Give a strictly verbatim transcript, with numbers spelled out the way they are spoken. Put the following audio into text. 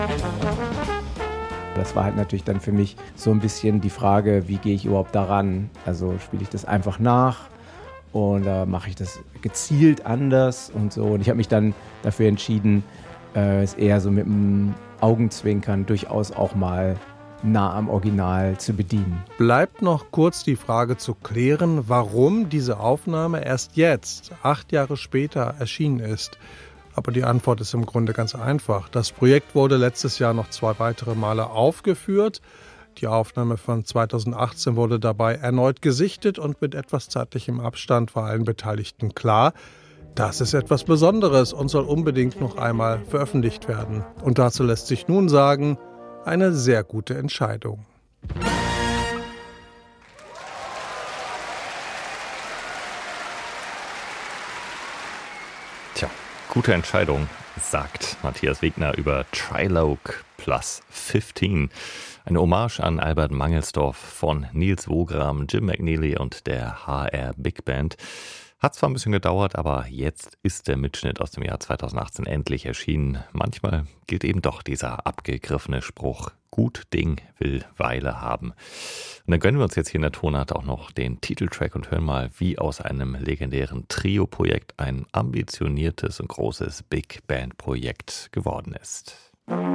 Das war halt natürlich dann für mich so ein bisschen die Frage, wie gehe ich überhaupt daran? Also spiele ich das einfach nach oder mache ich das gezielt anders und so. Und ich habe mich dann dafür entschieden, äh, es eher so mit dem Augenzwinkern durchaus auch mal nah am Original zu bedienen. Bleibt noch kurz die Frage zu klären, warum diese Aufnahme erst jetzt, acht Jahre später, erschienen ist. Aber die Antwort ist im Grunde ganz einfach. Das Projekt wurde letztes Jahr noch zwei weitere Male aufgeführt. Die Aufnahme von zweitausendachtzehn wurde dabei erneut gesichtet und mit etwas zeitlichem Abstand war allen Beteiligten klar, das ist etwas Besonderes und soll unbedingt noch einmal veröffentlicht werden. Und dazu lässt sich nun sagen, eine sehr gute Entscheidung. Tja, gute Entscheidung, sagt Matthias Wegner über Trilogue Plus fünfzehn. Eine Hommage an Albert Mangelsdorff von Nils Wogram, Jim McNeely und der H R Big Band. Hat zwar ein bisschen gedauert, aber jetzt ist der Mitschnitt aus dem Jahr zweitausendachtzehn endlich erschienen. Manchmal gilt eben doch dieser abgegriffene Spruch, gut Ding will Weile haben. Und dann gönnen wir uns jetzt hier in der Tonart auch noch den Titeltrack und hören mal, wie aus einem legendären Trio-Projekt ein ambitioniertes und großes Big Band-Projekt geworden ist.